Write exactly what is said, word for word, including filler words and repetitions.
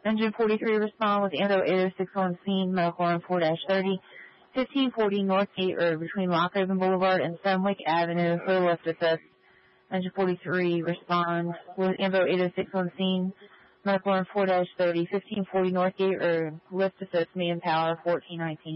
Engine forty-three, respond with Endo eight oh six on scene, medical on four thirty, fifteen forty North Gate Road between Lock Haven Boulevard and Sunwick Avenue for lift assist. Engine forty-three, respond with Endo eight oh six on scene, medical on four thirty, fifteen forty North Gate Road, lift assist, manpower fourteen nineteen.